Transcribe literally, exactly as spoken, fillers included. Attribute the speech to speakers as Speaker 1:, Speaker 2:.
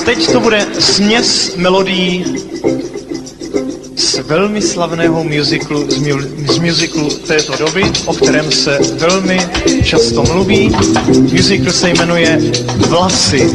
Speaker 1: teď to bude směs melodií z velmi slavného musiclu, z, mu, z musiclu této doby, o kterém se velmi často mluví. Musical se jmenuje Vlasy.